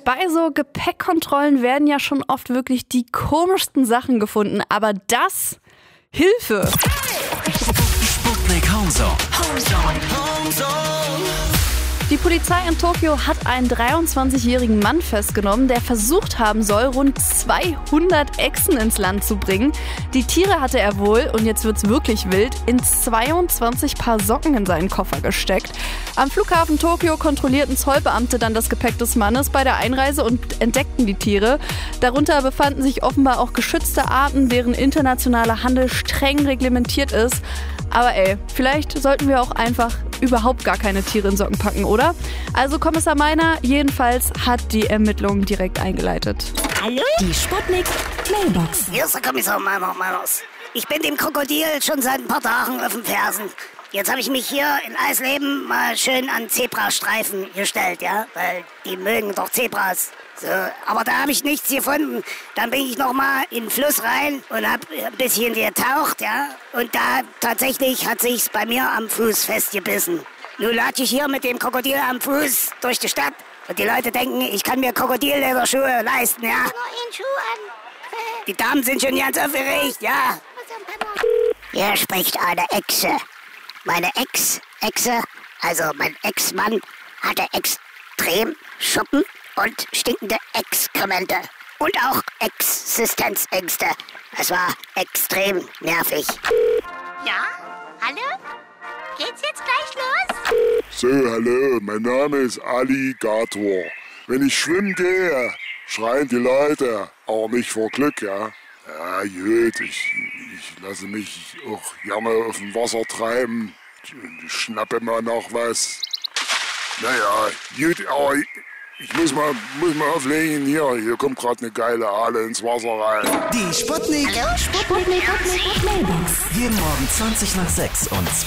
Bei so Gepäckkontrollen werden ja schon oft wirklich die komischsten Sachen gefunden, aber das... Hilfe! Sputnik Homezone. Die Polizei in Tokio hat einen 23-jährigen Mann festgenommen, der versucht haben soll, rund 200 Echsen ins Land zu bringen. Die Tiere hatte er wohl, und jetzt wird's wirklich wild, in 22 Paar Socken in seinen Koffer gesteckt. Am Flughafen Tokio kontrollierten Zollbeamte dann das Gepäck des Mannes bei der Einreise und entdeckten die Tiere. Darunter befanden sich offenbar auch geschützte Arten, deren internationaler Handel streng reglementiert ist. Aber vielleicht sollten wir auch einfach überhaupt gar keine Tiere in Socken packen, oder? Also Kommissar Meiner jedenfalls hat die Ermittlungen direkt eingeleitet. Hallo? Die Sputnik Mailbox. Hier ist der Kommissar Meiners. Ich bin dem Krokodil schon seit ein paar Tagen auf den Fersen. Jetzt habe ich mich hier in Eisleben mal schön an Zebrastreifen gestellt, ja? Weil die mögen doch Zebras. So, aber da habe ich nichts gefunden. Dann bin ich nochmal in den Fluss rein und habe ein bisschen getaucht, ja? Und da tatsächlich hat sich's bei mir am Fuß festgebissen. Nun latsche ich hier mit dem Krokodil am Fuß durch die Stadt. Und die Leute denken, ich kann mir Krokodillederschuhe leisten, ja? Nur einen Schuh an. Die Damen sind schon ganz aufgeregt, ja? Hier spricht eine Echse. Meine Echse, also mein Ex-Mann, hatte extrem Schuppen und stinkende Exkremente. Und auch Existenzängste. Es war extrem nervig. Ja? Hallo? Geht's jetzt gleich los? So, hallo, mein Name ist Alligator. Wenn ich schwimmen gehe, schreien die Leute, aber nicht vor Glück, ja. Ja, gut, ich lasse mich auch gerne auf dem Wasser treiben. Ich schnappe mal noch was. Naja, gut, aber ich muss mal auflegen. Hier kommt gerade eine geile Aale ins Wasser rein. Die Sputnik. Sputnik Mailbox. Jeden Morgen 20 nach 6 und